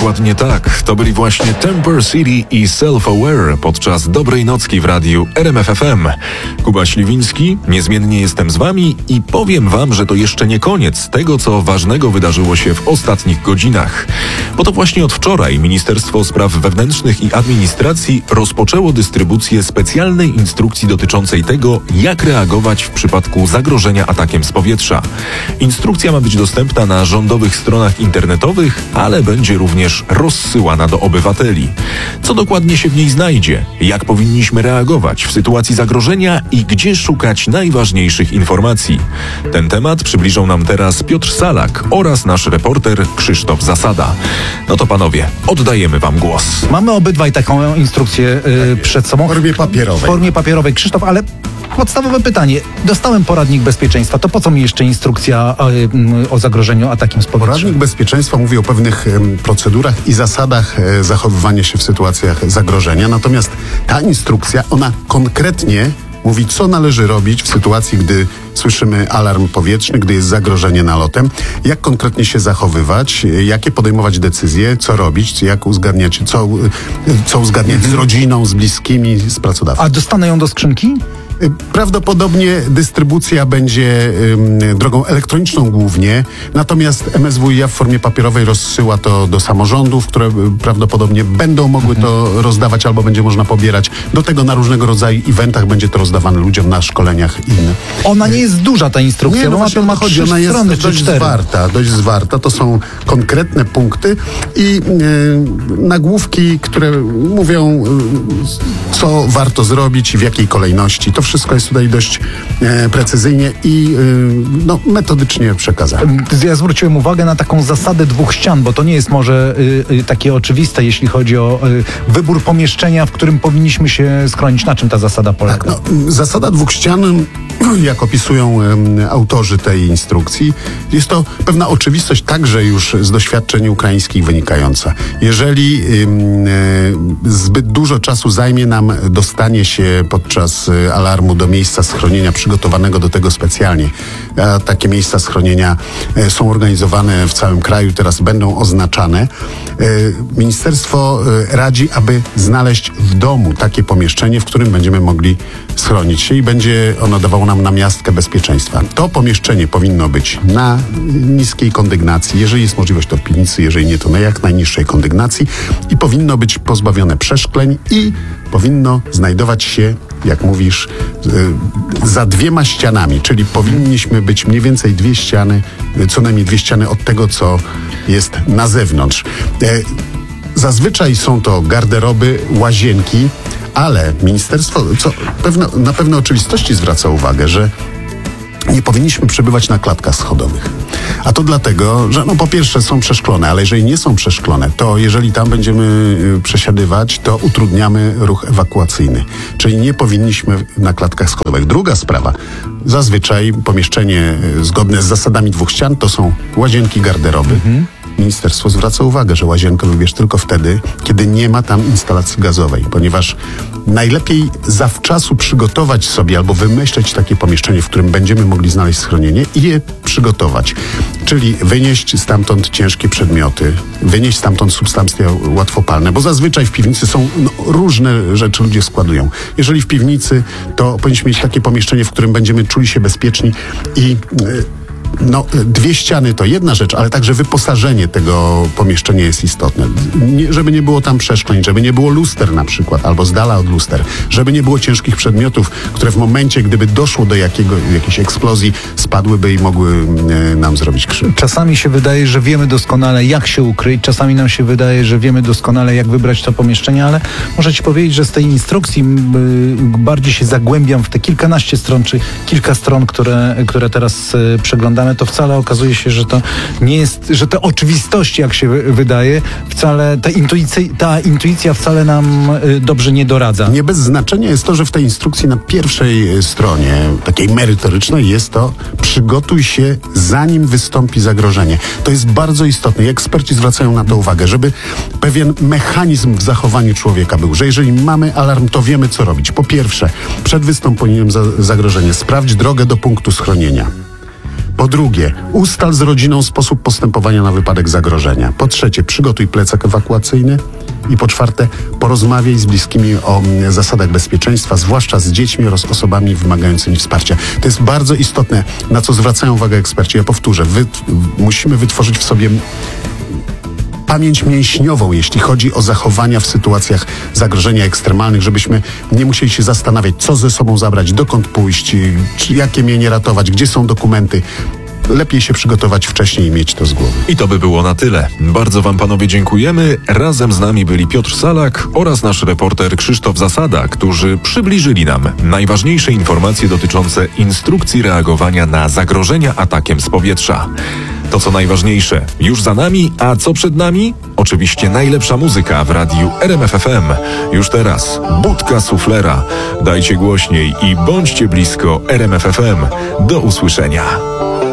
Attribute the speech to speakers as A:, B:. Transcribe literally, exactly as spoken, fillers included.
A: Dokładnie tak. To byli właśnie Temper City i Self-Aware podczas Dobrej Nocki w radiu R M F F M. Kuba Śliwiński, niezmiennie jestem z wami i powiem wam, że to jeszcze nie koniec tego, co ważnego wydarzyło się w ostatnich godzinach. Bo to właśnie od wczoraj Ministerstwo Spraw Wewnętrznych i Administracji rozpoczęło dystrybucję specjalnej instrukcji dotyczącej tego, jak reagować w przypadku zagrożenia atakiem z powietrza. Instrukcja ma być dostępna na rządowych stronach internetowych, ale będzie również rozsyłana do obywateli. Co dokładnie się w niej znajdzie? Jak powinniśmy reagować w sytuacji zagrożenia i gdzie szukać najważniejszych informacji? Ten temat przybliżą nam teraz Piotr Salak oraz nasz reporter Krzysztof Zasada. No to panowie, oddajemy wam głos.
B: Mamy obydwaj taką instrukcję yy, przed sobą.
C: W formie papierowej.
B: W formie papierowej. Krzysztof, ale podstawowe pytanie. Dostałem poradnik bezpieczeństwa. To po co mi jeszcze instrukcja yy, o zagrożeniu atakiem z powietrza?
C: Poradnik bezpieczeństwa mówi o pewnych yy, procedurach i zasadach yy, zachowywania się w sytuacjach zagrożenia. Natomiast ta instrukcja, ona konkretnie mówi, co należy robić w sytuacji, gdy słyszymy alarm powietrzny, gdy jest zagrożenie nalotem, jak konkretnie się zachowywać, jakie podejmować decyzje, co robić, jak uzgadniać, co, co uzgadniać mhm. z rodziną, z bliskimi, z pracodawcą.
B: A dostanę ją do skrzynki?
C: Prawdopodobnie dystrybucja będzie ym, drogą elektroniczną głównie, natomiast M S W i A w formie papierowej rozsyła to do samorządów, które y, prawdopodobnie będą mogły to rozdawać albo będzie można pobierać. Do tego na różnego rodzaju eventach będzie to rozdawane ludziom na szkoleniach innych.
B: Ona nie jest duża, ta instrukcja,
C: nie, no
B: bo
C: właśnie
B: ma
C: chodzi,
B: trzy
C: ona jest
B: strony,
C: dość
B: czy cztery.
C: zwarta, dość zwarta. To są konkretne punkty i y, nagłówki, które mówią, y, co warto zrobić i w jakiej kolejności. To wszystko jest tutaj dość e, precyzyjnie i e, no, metodycznie przekazane.
B: Ja zwróciłem uwagę na taką zasadę dwóch ścian, bo to nie jest może y, y, takie oczywiste, jeśli chodzi o y, wybór pomieszczenia, w którym powinniśmy się schronić. Na czym ta zasada polega?
C: Tak, no, zasada dwóch ścian, jak opisują e, autorzy tej instrukcji, jest to pewna oczywistość także już z doświadczeń ukraińskich wynikająca. Jeżeli e, zbyt dużo czasu zajmie nam dostanie się podczas e, alarmu do miejsca schronienia przygotowanego do tego specjalnie. A takie miejsca schronienia e, są organizowane w całym kraju, teraz będą oznaczane. E, ministerstwo e, radzi, aby znaleźć w domu takie pomieszczenie, w którym będziemy mogli schronić się i będzie ono dawało nam namiastkę bezpieczeństwa. To pomieszczenie powinno być na niskiej kondygnacji, jeżeli jest możliwość to w piwnicy, jeżeli nie to na jak najniższej kondygnacji i powinno być pozbawione przeszkleń i powinno znajdować się, jak mówisz, za dwiema ścianami, czyli powinniśmy być mniej więcej dwie ściany, co najmniej dwie ściany od tego, co jest na zewnątrz. Zazwyczaj są to garderoby, łazienki, ale ministerstwo co pewno, na pewne oczywistości zwraca uwagę, że nie powinniśmy przebywać na klatkach schodowych. A to dlatego, że no po pierwsze są przeszklone, ale jeżeli nie są przeszklone, to jeżeli tam będziemy y, przesiadywać, to utrudniamy ruch ewakuacyjny. Czyli nie powinniśmy na klatkach schodowych. Druga sprawa, zazwyczaj pomieszczenie y, zgodne z zasadami dwóch ścian to są łazienki, garderoby. Mhm. Ministerstwo zwraca uwagę, że łazienkę wybierz tylko wtedy, kiedy nie ma tam instalacji gazowej, ponieważ najlepiej zawczasu przygotować sobie albo wymyśleć takie pomieszczenie, w którym będziemy mogli znaleźć schronienie i je przygotować. Czyli wynieść stamtąd ciężkie przedmioty, wynieść stamtąd substancje łatwopalne, bo zazwyczaj w piwnicy są no, różne rzeczy ludzie składują. Jeżeli w piwnicy, to powinniśmy mieć takie pomieszczenie, w którym będziemy czuli się bezpieczni i yy, No, dwie ściany to jedna rzecz, ale także wyposażenie tego pomieszczenia jest istotne. Nie, żeby nie było tam przeszkleń, żeby nie było luster na przykład, albo z dala od luster, żeby nie było ciężkich przedmiotów, które w momencie, gdyby doszło do jakiego, jakiejś eksplozji, spadłyby i mogły e, nam zrobić krzywdę.
B: Czasami się wydaje, że wiemy doskonale, jak się ukryć, czasami nam się wydaje, że wiemy doskonale, jak wybrać to pomieszczenie, ale muszę ci powiedzieć, że z tej instrukcji y, bardziej się zagłębiam w te kilkanaście stron, czy kilka stron, które, które teraz y, przeglądamy. To wcale okazuje się, że to nie jest, że te oczywistości, jak się wydaje, wcale ta intuicja, ta intuicja wcale nam y, dobrze nie doradza.
C: Nie bez znaczenia jest to, że w tej instrukcji na pierwszej stronie, takiej merytorycznej, jest to przygotuj się, zanim wystąpi zagrożenie. To jest bardzo istotne i eksperci zwracają na to uwagę, żeby pewien mechanizm w zachowaniu człowieka był, że jeżeli mamy alarm, to wiemy, co robić. Po pierwsze, przed wystąpieniem za- zagrożenia sprawdź drogę do punktu schronienia. Po drugie, ustal z rodziną sposób postępowania na wypadek zagrożenia. Po trzecie, przygotuj plecak ewakuacyjny. I po czwarte, porozmawiaj z bliskimi o mm, zasadach bezpieczeństwa, zwłaszcza z dziećmi oraz osobami wymagającymi wsparcia. To jest bardzo istotne, na co zwracają uwagę eksperci. Ja powtórzę, wy, musimy wytworzyć w sobie pamięć mięśniową, jeśli chodzi o zachowania w sytuacjach zagrożenia ekstremalnych, żebyśmy nie musieli się zastanawiać, co ze sobą zabrać, dokąd pójść, czy jakie mienie ratować, gdzie są dokumenty. Lepiej się przygotować wcześniej i mieć to z głowy.
A: I to by było na tyle. Bardzo wam panowie dziękujemy. Razem z nami byli Piotr Salak oraz nasz reporter Krzysztof Zasada, którzy przybliżyli nam najważniejsze informacje dotyczące instrukcji reagowania na zagrożenia atakiem z powietrza. To co najważniejsze, już za nami, a co przed nami? Oczywiście najlepsza muzyka w radiu R M F F M. Już teraz Budka Suflera. Dajcie głośniej i bądźcie blisko R M F F M. Do usłyszenia.